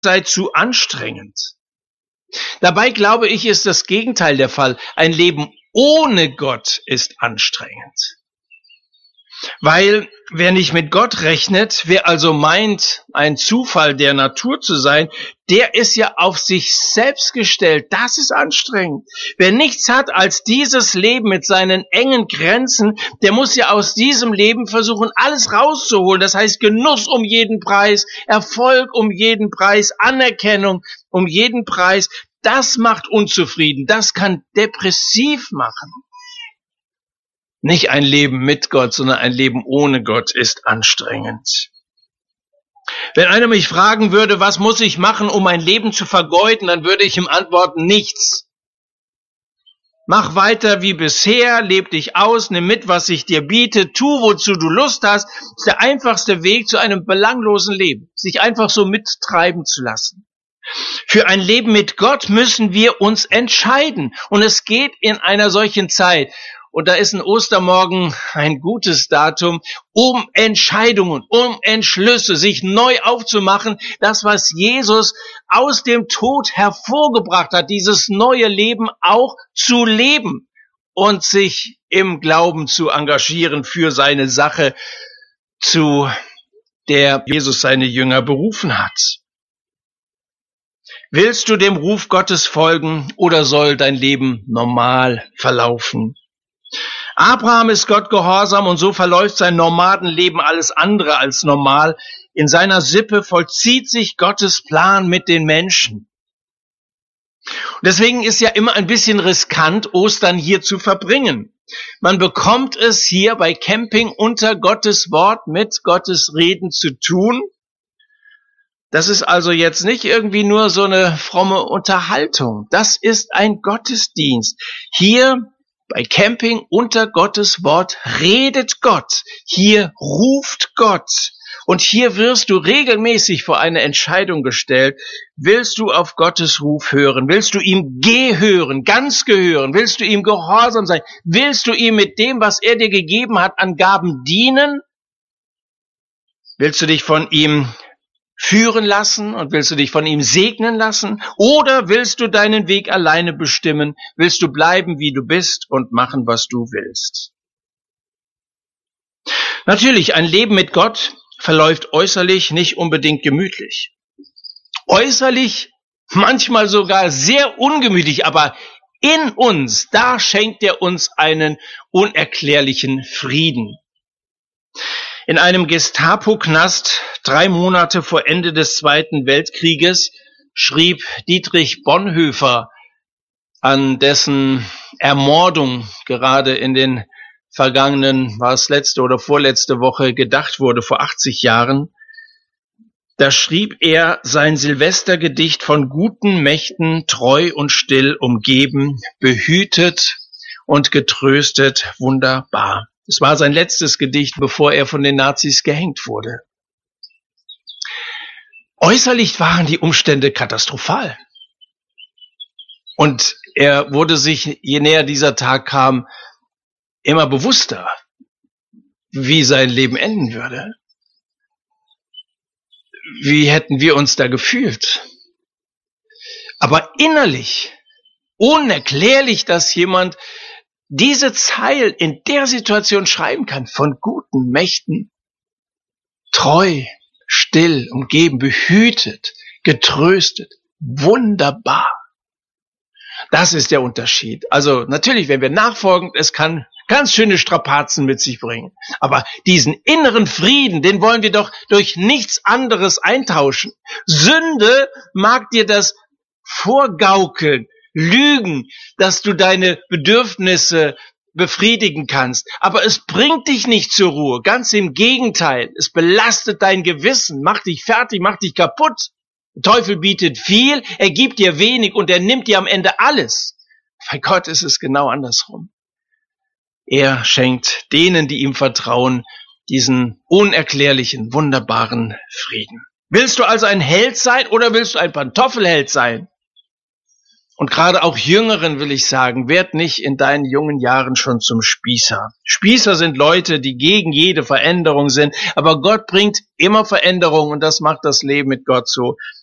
sei zu anstrengend. Dabei glaube ich, ist das Gegenteil der Fall. Ein Leben ohne Gott ist anstrengend. Weil wer nicht mit Gott rechnet, wer also meint, ein Zufall der Natur zu sein, der ist ja auf sich selbst gestellt. Das ist anstrengend. Wer nichts hat als dieses Leben mit seinen engen Grenzen, der muss ja aus diesem Leben versuchen, alles rauszuholen. Das heißt Genuss um jeden Preis, Erfolg um jeden Preis, Anerkennung um jeden Preis. Das macht unzufrieden. Das kann depressiv machen. Nicht ein Leben mit Gott, sondern ein Leben ohne Gott ist anstrengend. Wenn einer mich fragen würde, was muss ich machen, um mein Leben zu vergeuden, dann würde ich ihm antworten, nichts. Mach weiter wie bisher, leb dich aus, nimm mit, was ich dir biete, tu, wozu du Lust hast. Das ist der einfachste Weg zu einem belanglosen Leben, sich einfach so mittreiben zu lassen. Für ein Leben mit Gott müssen wir uns entscheiden. Und es geht in einer solchen Zeit. Und da ist ein Ostermorgen ein gutes Datum, um Entscheidungen, um Entschlüsse, sich neu aufzumachen. Das, was Jesus aus dem Tod hervorgebracht hat, dieses neue Leben auch zu leben und sich im Glauben zu engagieren für seine Sache, zu der Jesus seine Jünger berufen hat. Willst du dem Ruf Gottes folgen oder soll dein Leben normal verlaufen? Abraham ist Gott gehorsam und so verläuft sein Nomadenleben alles andere als normal. In seiner Sippe vollzieht sich Gottes Plan mit den Menschen. Und deswegen ist ja immer ein bisschen riskant, Ostern hier zu verbringen. Man bekommt es hier bei Camping unter Gottes Wort mit Gottes Reden zu tun. Das ist also jetzt nicht irgendwie nur so eine fromme Unterhaltung. Das ist ein Gottesdienst. Hier bei Camping unter Gottes Wort redet Gott. Hier ruft Gott. Und hier wirst du regelmäßig vor eine Entscheidung gestellt. Willst du auf Gottes Ruf hören? Willst du ihm gehören, ganz gehören? Willst du ihm gehorsam sein? Willst du ihm mit dem, was er dir gegeben hat, an Gaben dienen? Willst du dich von ihm führen lassen und willst du dich von ihm segnen lassen? Oder willst du deinen Weg alleine bestimmen? Willst du bleiben, wie du bist und machen, was du willst? Natürlich, ein Leben mit Gott verläuft äußerlich nicht unbedingt gemütlich. Äußerlich manchmal sogar sehr ungemütlich, aber in uns, da schenkt er uns einen unerklärlichen Frieden. In einem Gestapo-Knast 3 Monate vor Ende des Zweiten Weltkrieges schrieb Dietrich Bonhoeffer, an dessen Ermordung gerade in den vergangenen, war es letzte oder vorletzte Woche gedacht wurde, vor 80 Jahren. Da schrieb er sein Silvestergedicht: von guten Mächten treu und still umgeben, behütet und getröstet, wunderbar. Es war sein letztes Gedicht, bevor er von den Nazis gehängt wurde. Äußerlich waren die Umstände katastrophal. Und er wurde sich, je näher dieser Tag kam, immer bewusster, wie sein Leben enden würde. Wie hätten wir uns da gefühlt? Aber innerlich, unerklärlich, dass jemand diese Zeilen in der Situation schreiben kann: von guten Mächten, treu, still, umgeben, behütet, getröstet, wunderbar. Das ist der Unterschied. Also natürlich, wenn wir nachfolgen, es kann ganz schöne Strapazen mit sich bringen. Aber diesen inneren Frieden, den wollen wir doch durch nichts anderes eintauschen. Sünde mag dir das vorgaukeln, lügen, dass du deine Bedürfnisse befriedigen kannst. Aber es bringt dich nicht zur Ruhe. Ganz im Gegenteil. Es belastet dein Gewissen, macht dich fertig, macht dich kaputt. Der Teufel bietet viel, er gibt dir wenig und er nimmt dir am Ende alles. Bei Gott ist es genau andersrum. Er schenkt denen, die ihm vertrauen, diesen unerklärlichen, wunderbaren Frieden. Willst du also ein Held sein oder willst du ein Pantoffelheld sein? Und gerade auch Jüngeren will ich sagen, werd nicht in deinen jungen Jahren schon zum Spießer. Spießer sind Leute, die gegen jede Veränderung sind, aber Gott bringt immer Veränderung und das macht das Leben mit Gott so